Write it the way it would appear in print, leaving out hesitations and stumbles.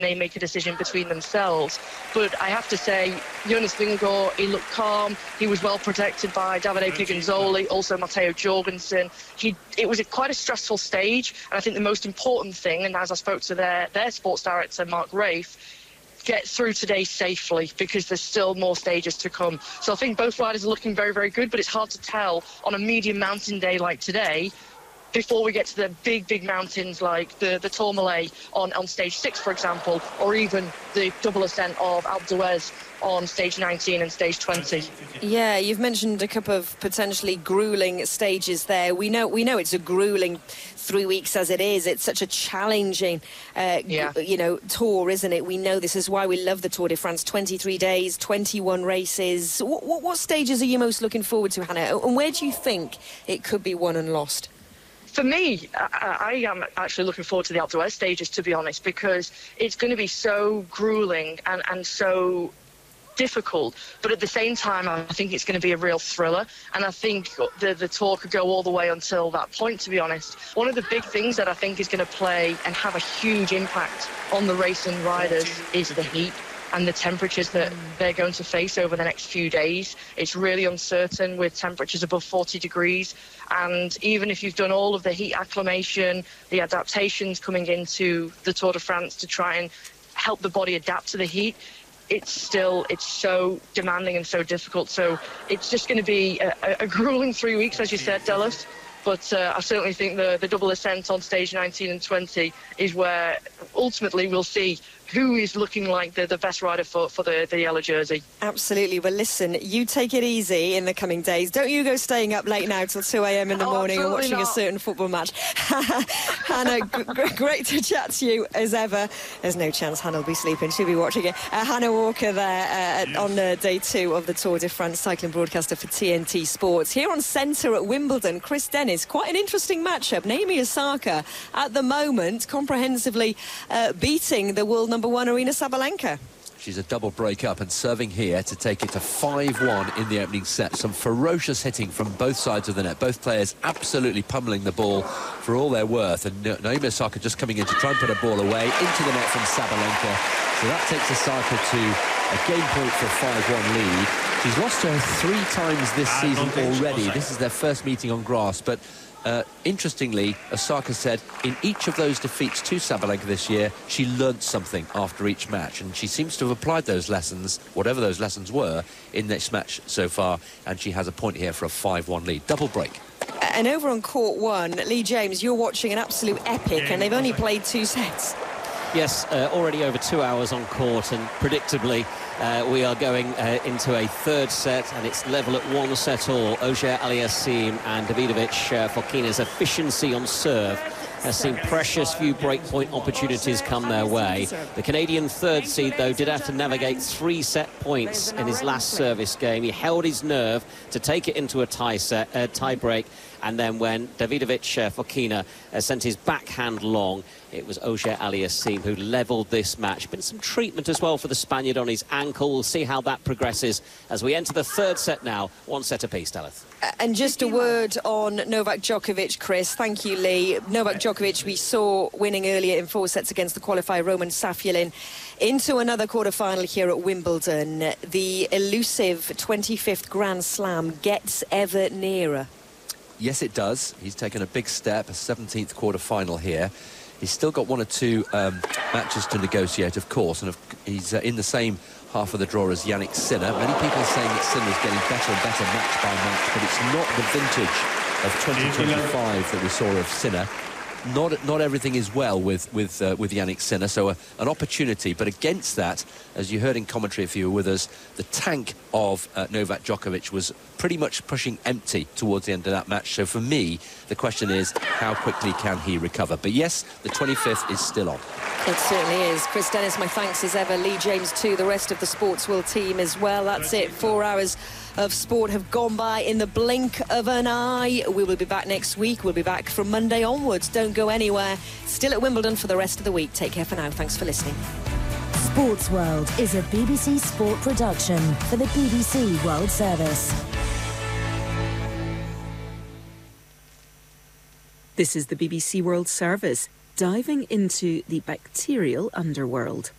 they make a decision between themselves. But I have to say, Jonas Vingegaard, he looked calm. He was well protected by Davide Piganzoli, also Matteo Jorgensen. It was quite a stressful stage, and I think the most important thing, and as I spoke to their sports director, Mark Rafe, get through today safely, because there's still more stages to come. So I think both riders are looking very, very good, but it's hard to tell on a medium mountain day like today, before we get to the big mountains like the Tourmalet on stage 6, for example, or even the double ascent of Alpe d'Huez on stage 19 and stage 20. Yeah, you've mentioned a couple of potentially grueling stages there. We know it's a grueling 3 weeks as it is. It's such a challenging, tour, isn't it? We know this is why we love the Tour de France. 23 days, 21 races. What stages are you most looking forward to, Hannah? And where do you think it could be won and lost? For me, I am actually looking forward to the Alpe d'Huez stages, to be honest, because it's going to be so grueling and so difficult, but at the same time I think it's going to be a real thriller, and I think the tour could go all the way until that point, to be honest. One of the big things that I think is going to play and have a huge impact on the racing riders is the heat and the temperatures that they're going to face over the next few days. It's really uncertain with temperatures above 40 degrees, and even if you've done all of the heat acclimation, the adaptations coming into the Tour de France to try and help the body adapt to the heat, it's so demanding and so difficult. So it's just going to be a grueling 3 weeks, as you said, Dallas. But I certainly think the double ascent on stage 19 and 20 is where ultimately we'll see who is looking like the best rider for the yellow jersey. Absolutely. Well, listen, you take it easy in the coming days. Don't you go staying up late now till 2 a.m. in the morning and watching a certain football match. Hannah, great to chat to you as ever. There's no chance Hannah will be sleeping. She'll be watching it. Hannah Walker there on day 2 of the Tour de France, cycling broadcaster for TNT Sports. Here on Centre at Wimbledon, Chris Dennis, quite an interesting matchup. Naomi Osaka at the moment comprehensively beating the world number 1 Aryna Sabalenka. She's a double break up and serving here to take it to 5-1 in the opening set. Some ferocious hitting from both sides of the net. Both players absolutely pummeling the ball for all they're worth. And Naomi Osaka just coming in to try and put a ball away into the net from Sabalenka. So that takes Osaka to a game point for a 5-1 lead. She's lost to her 3 times this season already. This is their first meeting on grass. But interestingly, Osaka said in each of those defeats to Sabalenka this year, she learnt something after each match, and she seems to have applied those lessons, whatever those lessons were, in this match so far, and she has a point here for a 5-1 lead. Double break. And over on court 1, Lee James, you're watching an absolute epic, and they've only played 2 sets. Yes, already over 2 hours on court, and predictably we are going into a third set, and it's level at 1 set all. Auger Aliassime and Davidovich Fokina's efficiency on serve has seen precious few breakpoint opportunities come their way. The Canadian third seed, though, did have to navigate 3 set points in his last service game. He held his nerve to take it into a tie break, and then when Davidovich Fokina sent his backhand long, it was Auger Aliassime who levelled this match. Been some treatment as well for the Spaniard on his ankle. We'll see how that progresses as we enter the third set now. 1 set apiece, Daleth. And just a word on Novak Djokovic, Chris. Thank you, Lee. Novak Djokovic, we saw winning earlier in 4 sets against the qualifier Roman Safulin into another quarter-final here at Wimbledon. The elusive 25th Grand Slam gets ever nearer. Yes, it does. He's taken a big step, a 17th quarter-final here. He's still got 1 or 2 matches to negotiate, of course, and he's in the same half of the draw as Jannik Sinner. Many people are saying that Sinner's getting better and better match by match, but it's not the vintage of 2025 that we saw of Sinner. Not everything is well with Jannik Sinner, so an opportunity. But against that, as you heard in commentary if you were with us, the tank of Novak Djokovic was pretty much pushing empty towards the end of that match. So for me, the question is, how quickly can he recover? But yes, the 25th is still on. It certainly is. Chris Dennis, my thanks as ever. Lee James too, the rest of the Sports World team as well. That's it. 4 hours of sport have gone by in the blink of an eye. We will be back next week. We'll be back from Monday onwards. Don't go anywhere. Still at Wimbledon for the rest of the week. Take care for now. Thanks for listening. Sports World is a BBC Sport production for the BBC World Service. This is the BBC World Service. diving into the bacterial underworld.